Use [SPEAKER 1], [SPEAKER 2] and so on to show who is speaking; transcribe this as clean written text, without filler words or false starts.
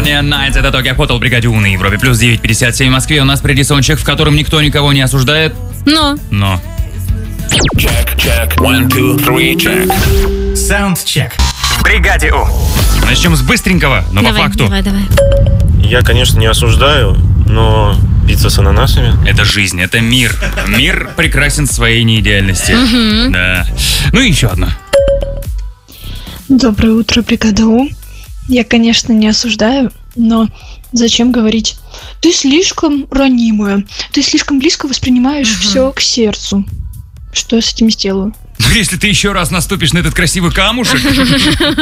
[SPEAKER 1] California Nights. Это Tokyo Hotel, бригаде У на Европе. Плюс 9:57 в Москве. У нас впереди саундчек, в котором никто никого не осуждает. Но.
[SPEAKER 2] Check. 1, 2, 3, check.
[SPEAKER 1] Саундчек. В бригаде У. Начнем с быстренького, но по факту.
[SPEAKER 3] Давай.
[SPEAKER 4] Я, конечно, не осуждаю, но пицца с ананасами.
[SPEAKER 1] Это жизнь, это мир. Мир прекрасен своей неидеальности. Да. Ну и еще одно.
[SPEAKER 5] Доброе утро, бригада У. Я, конечно, не осуждаю, но зачем говорить? Ты слишком ранимая, ты слишком близко воспринимаешь все к сердцу. Что я с этим сделаю?
[SPEAKER 1] Если ты еще раз наступишь на этот красивый камушек...